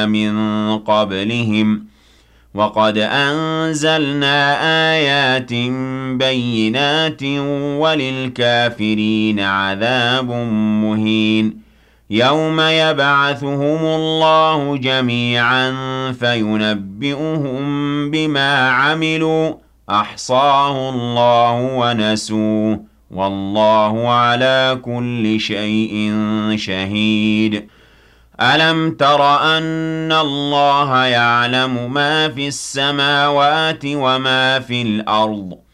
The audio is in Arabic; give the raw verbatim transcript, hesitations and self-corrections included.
مِن قَبْلِهِمْ وَقَدْ أَنزَلْنَا آيَاتٍ بَيِّنَاتٍ وَلِلْكَافِرِينَ عَذَابٌ مُّهِينٌ يَوْمَ يَبْعَثُهُمُ اللَّهُ جَمِيعًا فَيُنَبِّئُهُم بِمَا عَمِلُوا أَحْصَاهُ اللَّهُ وَنَسُوهُ وَاللَّهُ عَلَىٰ كُلِّ شَيْءٍ شَهِيدٌ أَلَمْ تَرَ أَنَّ اللَّهَ يَعْلَمُ مَا فِي السَّمَاوَاتِ وَمَا فِي الْأَرْضِ